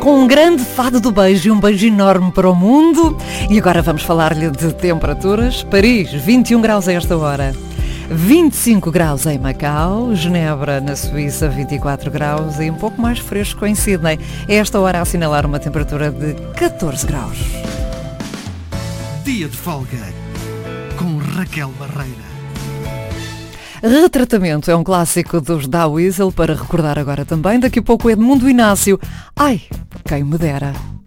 com um grande fado do beijo e um beijo enorme para o mundo. E agora vamos falar-lhe de temperaturas. Paris, 21 graus a esta hora. 25 graus em Macau, Genebra na Suíça 24 graus e um pouco mais fresco em Sydney. A esta hora a assinalar uma temperatura de 14 graus. Dia de folga com Raquel Barreira. Retratamento é um clássico dos Da Weasel para recordar agora também. Daqui a pouco Edmundo Inácio. Ai, quem me dera.